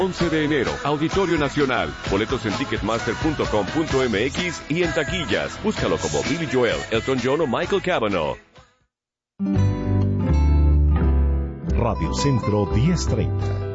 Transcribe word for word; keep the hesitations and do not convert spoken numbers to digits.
once de enero, Auditorio Nacional. Boletos en ticketmaster punto com punto m x y en taquillas. Búscalo como Billy Joel, Elton John o Michael Cavanaugh. Radio Centro diez treinta.